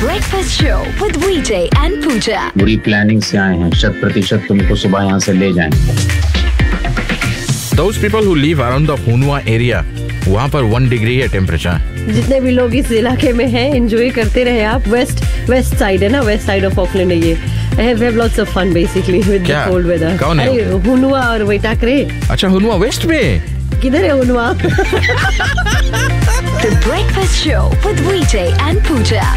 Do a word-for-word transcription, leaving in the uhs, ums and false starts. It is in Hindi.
Breakfast Show with Vijay and Pooja. बुरी प्लानिंग से आए हैं, शत प्रतिशत तुमको सुबह यहाँ से ले जाएंगे. Those people who live around the Hunua area, वहाँ पर one degree है टेम्परेचर. जितने भी लोग इस इलाके में हैं, एंजॉय करते रहे आप. वेस्ट वेस्ट साइड है ना, वेस्ट साइड ऑफ ऑकलैंड है ये. I have have lots of fun basically with the cold weather. कौन है? अरे हुनुआ और वैटाकरे. अच्छा, हुनुआ वेस्ट में. किधर है हुनुआ? The Breakfast Show with Vijay and Pooja.